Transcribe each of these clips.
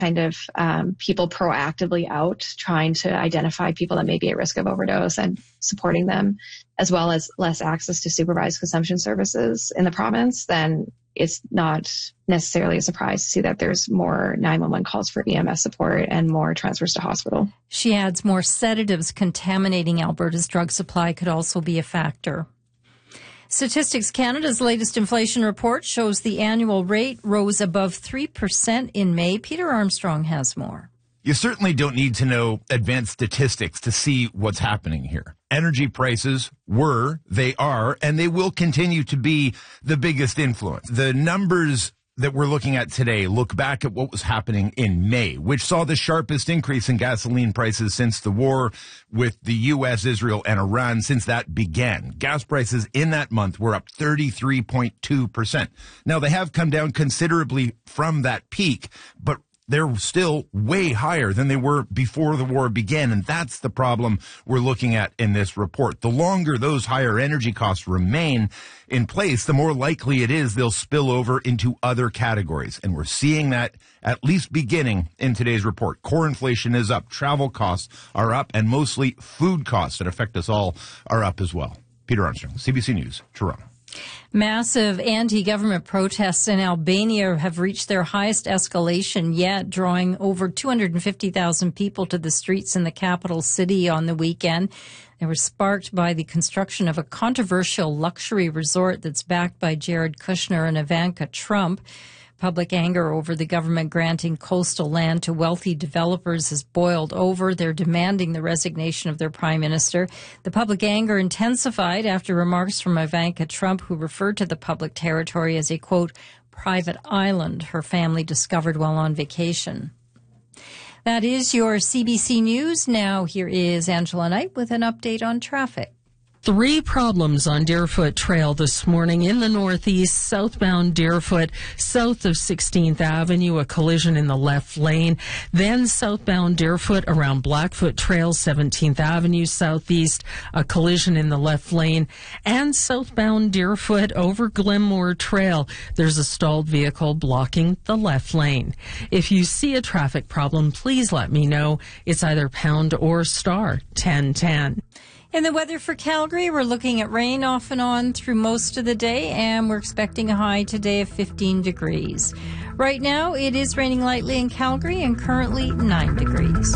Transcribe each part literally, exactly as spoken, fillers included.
kind of um, people proactively out trying to identify people that may be at risk of overdose and supporting them, as well as less access to supervised consumption services in the province, then it's not necessarily a surprise to see that there's more nine one one calls for E M S support and more transfers to hospital. She adds more sedatives contaminating Alberta's drug supply could also be a factor. Statistics Canada's latest inflation report shows the annual rate rose above three percent in May. Peter Armstrong has more. You certainly don't need to know advanced statistics to see what's happening here. Energy prices were, they are, and they will continue to be the biggest influence. The numbers that we're looking at today look back at what was happening in May, which saw the sharpest increase in gasoline prices since the war with the U S, Israel, and Iran since that began. Gas prices in that month were up thirty-three point two percent. Now, they have come down considerably from that peak, but they're still way higher than they were before the war began, and that's the problem we're looking at in this report. The longer those higher energy costs remain in place, the more likely it is they'll spill over into other categories, and we're seeing that at least beginning in today's report. Core inflation is up, travel costs are up, and mostly food costs that affect us all are up as well. Peter Armstrong, C B C News, Toronto. Massive anti-government protests in Albania have reached their highest escalation yet, drawing over two hundred fifty thousand people to the streets in the capital city on the weekend. They were sparked by the construction of a controversial luxury resort that's backed by Jared Kushner and Ivanka Trump. Public anger over the government granting coastal land to wealthy developers has boiled over. They're demanding the resignation of their prime minister. The public anger intensified after remarks from Ivanka Trump, who referred to the public territory as a, quote, private island her family discovered while on vacation. That is your C B C News. Now here is Angela Knight with an update on traffic. Three problems on Deerfoot Trail this morning in the northeast, southbound Deerfoot, south of sixteenth Avenue, a collision in the left lane. Then southbound Deerfoot around Blackfoot Trail, seventeenth Avenue southeast, a collision in the left lane. And southbound Deerfoot over Glenmore Trail, there's a stalled vehicle blocking the left lane. If you see a traffic problem, please let me know. It's either pound or star ten ten. In the weather for Calgary, we're looking at rain off and on through most of the day, and we're expecting a high today of fifteen degrees. Right now, it is raining lightly in Calgary and currently nine degrees.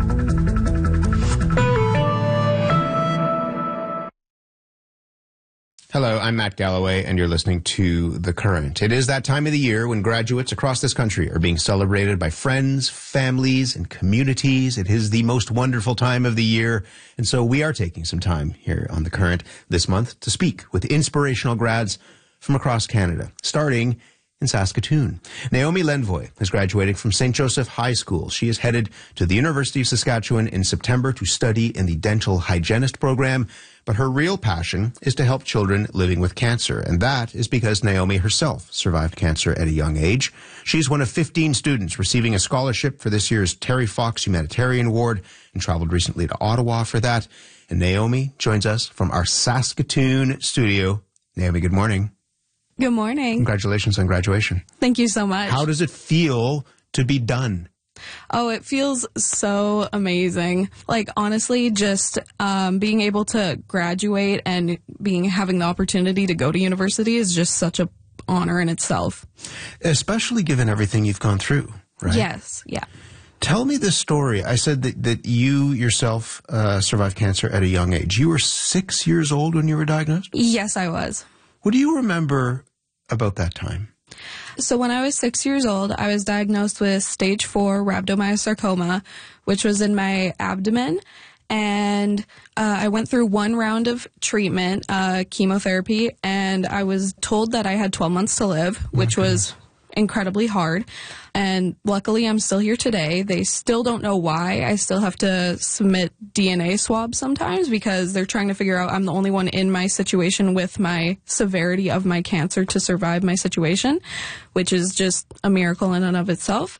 Hello, I'm Matt Galloway, and you're listening to The Current. It is that time of the year when graduates across this country are being celebrated by friends, families, and communities. It is the most wonderful time of the year, and so we are taking some time here on The Current this month to speak with inspirational grads from across Canada, starting in Saskatoon. Naomi Lenvoy is graduating from Saint Joseph High School. She is headed to the University of Saskatchewan in September to study in the dental hygienist program. But her real passion is to help children living with cancer, and that is because Naomi herself survived cancer at a young age. She's one of fifteen students receiving a scholarship for this year's Terry Fox Humanitarian Award and traveled recently to Ottawa for that. And Naomi joins us from our Saskatoon studio. Naomi, good morning. Good morning. Congratulations on graduation. Thank you so much. How does it feel to be done? Oh, it feels so amazing. Like, honestly, just um, being able to graduate and being having the opportunity to go to university is just such an honor in itself. Especially given everything you've gone through, right? Yes, yeah. Tell me this story. I said that, that you yourself uh, survived cancer at a young age. You were six years old when you were diagnosed? Yes, I was. What do you remember about that time? So when I was six years old, I was diagnosed with stage four rhabdomyosarcoma, which was in my abdomen. And uh, I went through one round of treatment, uh, chemotherapy, and I was told that I had twelve months to live, which okay. was incredibly hard. And luckily, I'm still here today. They still don't know why. I still have to submit D N A swabs sometimes because they're trying to figure out I'm the only one in my situation with my severity of my cancer to survive my situation, which is just a miracle in and of itself.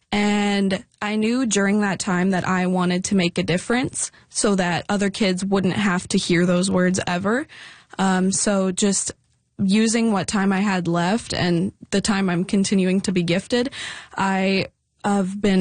And I knew during that time that I wanted to make a difference so that other kids wouldn't have to hear those words ever. Um, so just using what time I had left and the time I'm continuing to be gifted, I have been